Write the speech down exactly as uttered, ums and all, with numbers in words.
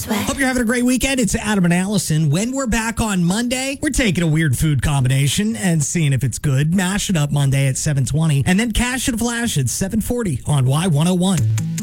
this way. Hope you're having a great weekend. It's Adam and Allison. When we're back on Monday, we're taking a weird food combination and seeing if it's good. Mash it up Monday at seven twenty, and then Cash and Flash at seven forty on Y one oh one.